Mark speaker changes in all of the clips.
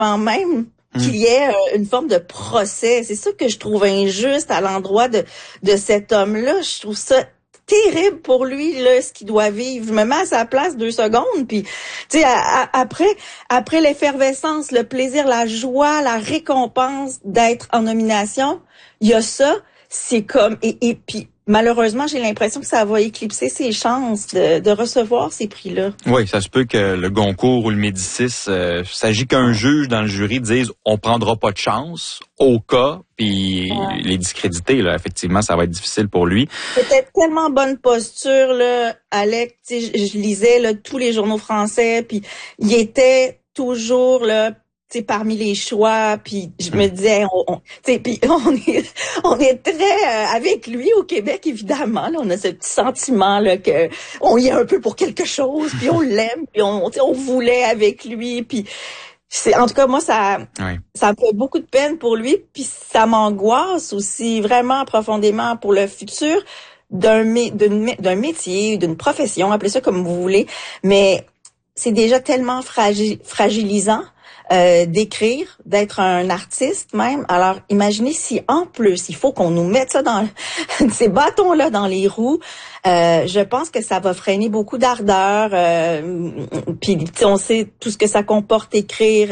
Speaker 1: avant même qu'il y ait une forme de procès. C'est ça que je trouve injuste à l'endroit de cet homme-là. Je trouve ça terrible pour lui, là, ce qu'il doit vivre. Je me mets à sa place 2 secondes, puis tu sais, après l'effervescence, le plaisir, la joie, la récompense d'être en nomination, il y a ça. C'est comme et puis malheureusement, j'ai l'impression que ça va éclipser ses chances de recevoir ces prix-là.
Speaker 2: Oui, ça se peut que le Goncourt ou le Médicis, s'agit qu'un juge dans le jury dise on prendra pas de chance au cas, puis les discréditer, là, effectivement, ça va être difficile pour lui.
Speaker 1: C'était tellement bonne posture, là, Alec. Tu sais, je lisais là, tous les journaux français, puis il était toujours là. T'sais, parmi les choix, puis je me disais, puis on est très avec lui au Québec, évidemment. Là, on a ce petit sentiment là que on y est un peu pour quelque chose, puis on l'aime, puis on voulait avec lui, puis c'est en tout cas moi ça me fait beaucoup de peine pour lui, puis ça m'angoisse aussi vraiment profondément pour le futur d'un métier, d'une profession, appelez ça comme vous voulez, mais c'est déjà tellement fragilisant. D'écrire, d'être un artiste même. Alors, imaginez si en plus, il faut qu'on nous mette ça dans ces bâtons-là dans les roues. Je pense que ça va freiner beaucoup d'ardeur. Puis, on sait tout ce que ça comporte écrire.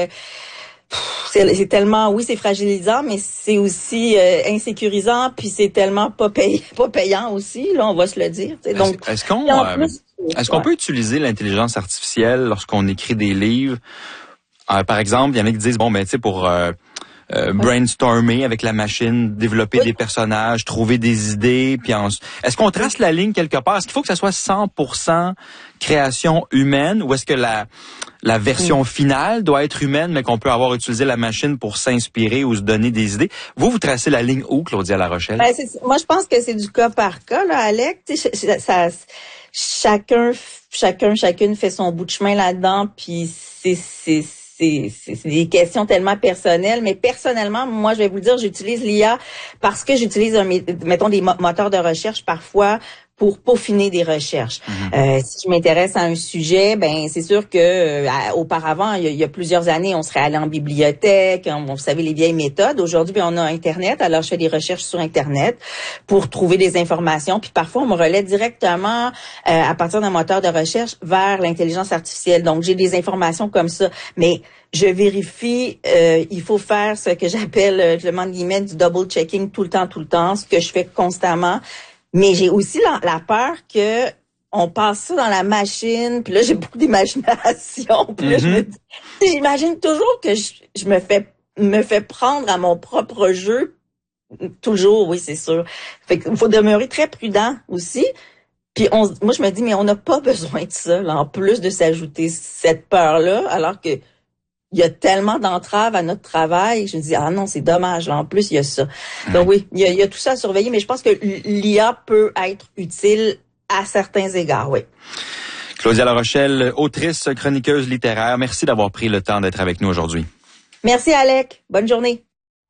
Speaker 1: C'est tellement, oui, c'est fragilisant, mais c'est aussi insécurisant. Puis c'est tellement pas payant aussi. Là, on va se le dire. Donc,
Speaker 2: est-ce qu'on peut utiliser l'intelligence artificielle lorsqu'on écrit des livres? Par exemple, il y en a qui disent, bon, ben, tu sais, pour brainstormer avec la machine, développer des personnages, trouver des idées, puis est-ce qu'on trace la ligne quelque part? Est-ce qu'il faut que ça soit 100% création humaine, ou est-ce que la version finale doit être humaine, mais qu'on peut avoir utilisé la machine pour s'inspirer ou se donner des idées? Vous tracez la ligne où, Claudia Larochelle?
Speaker 1: Ben, moi, je pense que c'est du cas par cas, là, Alec. Chacune fait son bout de chemin là-dedans, puis c'est des questions tellement personnelles, mais personnellement, moi, je vais vous le dire, j'utilise l'IA parce que j'utilise, mettons, des moteurs de recherche parfois pour peaufiner des recherches. Si je m'intéresse à un sujet, ben c'est sûr que auparavant, il y a plusieurs années, on serait allé en bibliothèque, vous savez, les vieilles méthodes. Aujourd'hui, on a Internet, alors je fais des recherches sur Internet pour trouver des informations, puis parfois, on me relaie directement à partir d'un moteur de recherche vers l'intelligence artificielle. Donc, j'ai des informations comme ça, mais je vérifie, il faut faire ce que j'appelle, je demande guillemets, du double checking tout le temps, ce que je fais constamment. Mais j'ai aussi la peur que on passe ça dans la machine, puis là j'ai beaucoup d'imagination. Puis là, j'imagine toujours que je me fais prendre à mon propre jeu. Toujours, oui, c'est sûr. Fait qu'il faut demeurer très prudent aussi. Puis moi je me dis, mais on n'a pas besoin de ça, là, en plus de s'ajouter cette peur-là, alors que il y a tellement d'entraves à notre travail. Je me dis, ah non, c'est dommage. Là, en plus, il y a ça. Donc oui, il y a tout ça à surveiller, mais je pense que l'IA peut être utile à certains égards, oui.
Speaker 2: Claudia Larochelle, autrice, chroniqueuse littéraire, merci d'avoir pris le temps d'être avec nous aujourd'hui.
Speaker 1: Merci, Alec. Bonne journée.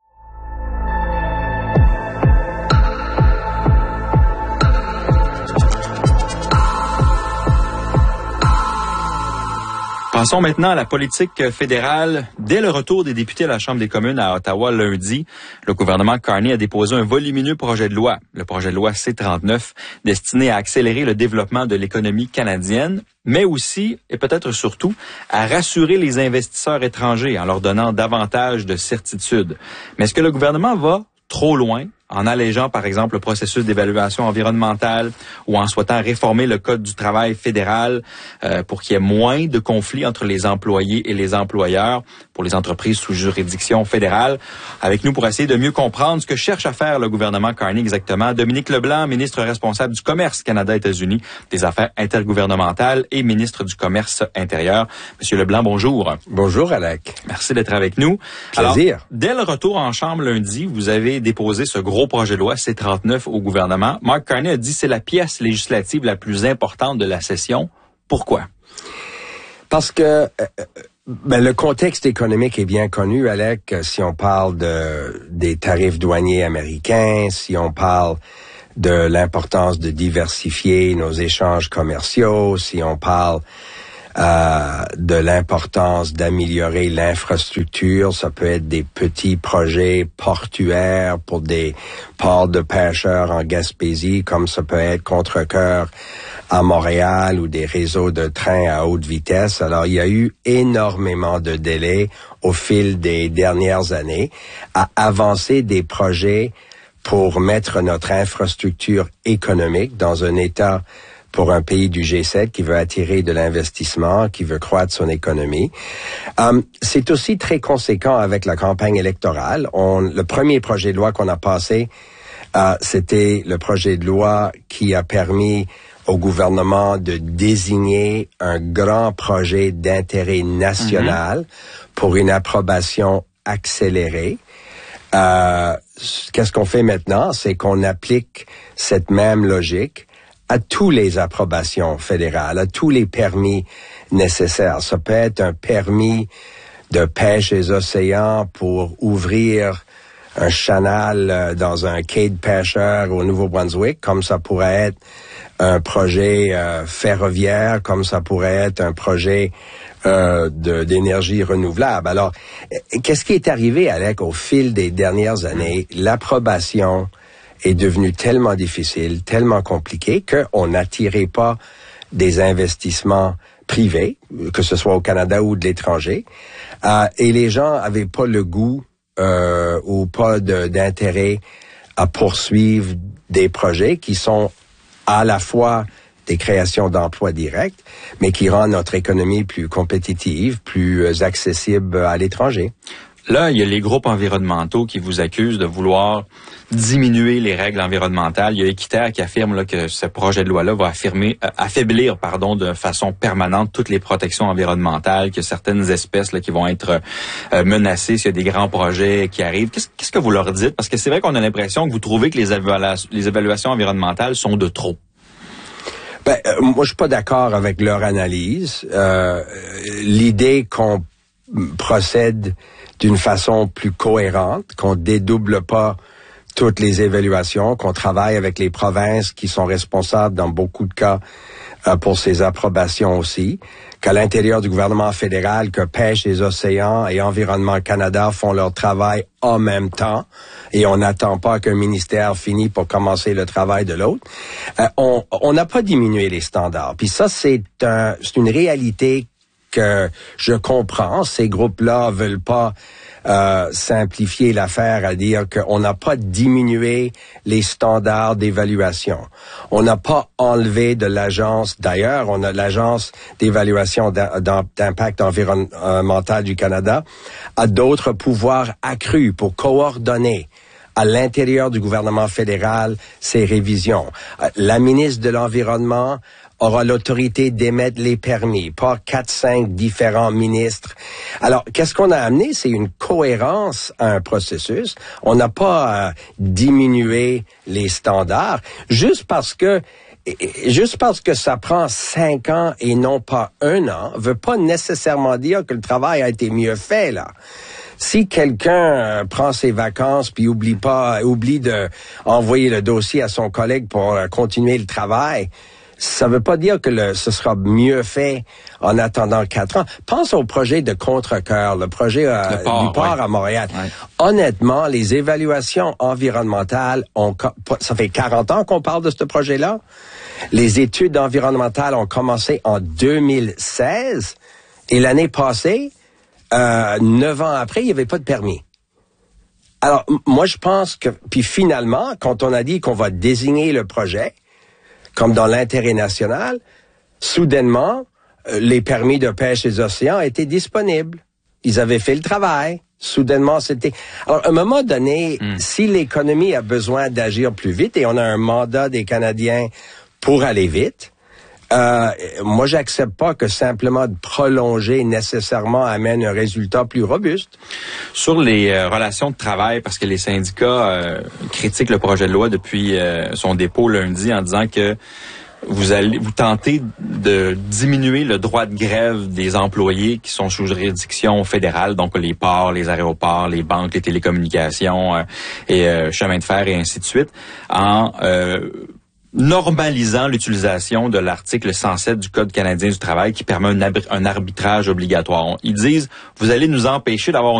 Speaker 2: Passons maintenant à la politique fédérale. Dès le retour des députés à la Chambre des communes à Ottawa lundi, le gouvernement Carney a déposé un volumineux projet de loi, le projet de loi C-39, destiné à accélérer le développement de l'économie canadienne, mais aussi, et peut-être surtout, à rassurer les investisseurs étrangers en leur donnant davantage de certitude. Mais est-ce que le gouvernement va trop loin en allégeant, par exemple, le processus d'évaluation environnementale ou en souhaitant réformer le Code du travail fédéral pour qu'il y ait moins de conflits entre les employés et les employeurs pour les entreprises sous juridiction fédérale? Avec nous pour essayer de mieux comprendre ce que cherche à faire le gouvernement Carney exactement, Dominique Leblanc, ministre responsable du Commerce Canada-États-Unis, des Affaires intergouvernementales et ministre du Commerce intérieur. Monsieur Leblanc, bonjour.
Speaker 3: Bonjour, Alec.
Speaker 2: Merci d'être avec nous.
Speaker 3: Plaisir.
Speaker 2: Alors, dès le retour en Chambre lundi, vous avez déposé ce gros projet de loi C-39 au gouvernement. Mark Carney a dit que c'est la pièce législative la plus importante de la session. Pourquoi?
Speaker 3: Parce que le contexte économique est bien connu, Alec. Si on parle des tarifs douaniers américains, si on parle de l'importance de diversifier nos échanges commerciaux, si on parle de l'importance d'améliorer l'infrastructure. Ça peut être des petits projets portuaires pour des ports de pêcheurs en Gaspésie, comme ça peut être Contrecœur à Montréal ou des réseaux de trains à haute vitesse. Alors, il y a eu énormément de délais au fil des dernières années à avancer des projets pour mettre notre infrastructure économique dans un état pour un pays du G7 qui veut attirer de l'investissement, qui veut croître son économie. C'est aussi très conséquent avec la campagne électorale. Le premier projet de loi qu'on a passé, c'était le projet de loi qui a permis au gouvernement de désigner un grand projet d'intérêt national pour une approbation accélérée. Qu'est-ce qu'on fait maintenant? C'est qu'on applique cette même logique à tous les approbations fédérales, à tous les permis nécessaires. Ça peut être un permis de pêche des océans pour ouvrir un canal dans un quai de pêcheurs au Nouveau-Brunswick, comme ça pourrait être un projet ferroviaire, comme ça pourrait être un projet d'énergie renouvelable. Alors, qu'est-ce qui est arrivé, Alec, au fil des dernières années? L'approbation est devenue tellement difficile, tellement compliquée, qu'on n'attirait pas des investissements privés, que ce soit au Canada ou de l'étranger, et les gens avaient pas le goût ou pas d'intérêt à poursuivre des projets qui sont à la fois des créations d'emplois directs, mais qui rendent notre économie plus compétitive, plus accessible à l'étranger.
Speaker 2: Là, il y a les groupes environnementaux qui vous accusent de vouloir diminuer les règles environnementales. Il y a Équiterre qui affirme là, que ce projet de loi-là va affaiblir de façon permanente toutes les protections environnementales, que certaines espèces là, qui vont être menacées s'il y a des grands projets qui arrivent. Qu'est-ce que vous leur dites? Parce que c'est vrai qu'on a l'impression que vous trouvez que les évaluations environnementales sont de trop.
Speaker 3: Moi, je suis pas d'accord avec leur analyse. L'idée qu'on procède d'une façon plus cohérente, qu'on dédouble pas toutes les évaluations, qu'on travaille avec les provinces qui sont responsables dans beaucoup de cas pour ces approbations aussi, qu'à l'intérieur du gouvernement fédéral, que Pêche et Océans et Environnement Canada font leur travail en même temps et on n'attend pas qu'un ministère finisse pour commencer le travail de l'autre. On n'a pas diminué les standards. Puis ça, c'est une réalité que je comprends. Ces groupes-là veulent pas simplifier l'affaire à dire qu'on n'a pas diminué les standards d'évaluation. On n'a pas enlevé de l'agence. D'ailleurs, on a l'agence d'évaluation d'impact environnemental du Canada a d'autres pouvoirs accrus pour coordonner à l'intérieur du gouvernement fédéral ces révisions. La ministre de l'Environnement aura l'autorité d'émettre les permis, pas 4-5 différents ministres. Alors, qu'est-ce qu'on a amené? C'est une cohérence à un processus. On n'a pas diminué les standards juste parce que ça prend 5 ans et non pas 1 an, veut pas nécessairement dire que le travail a été mieux fait, là. Si quelqu'un prend ses vacances puis oublie de envoyer le dossier à son collègue pour continuer le travail, ça veut pas dire que ce sera mieux fait en attendant 4 ans. Pense au projet de Contrecœur, le projet du port à Montréal. Ouais. Honnêtement, les évaluations environnementales, ça fait 40 ans qu'on parle de ce projet-là. Les études environnementales ont commencé en 2016 et l'année passée, 9 ans après, il n'y avait pas de permis. Alors, moi, je pense que, puis finalement, quand on a dit qu'on va désigner le projet comme dans l'intérêt national, soudainement, les permis de pêche des océans étaient disponibles. Ils avaient fait le travail. Soudainement, c'était... Alors, à un moment donné, si l'économie a besoin d'agir plus vite, et on a un mandat des Canadiens pour aller vite, moi, j'accepte pas que simplement de prolonger nécessairement amène un résultat plus robuste.
Speaker 2: Sur les relations de travail, parce que les syndicats critiquent le projet de loi depuis son dépôt lundi en disant que vous tentez de diminuer le droit de grève des employés qui sont sous juridiction fédérale, donc les ports, les aéroports, les banques, les télécommunications et chemins de fer et ainsi de suite, en normalisant l'utilisation de l'article 107 du Code canadien du travail qui permet un arbitrage obligatoire. Ils disent, vous allez nous empêcher d'avoir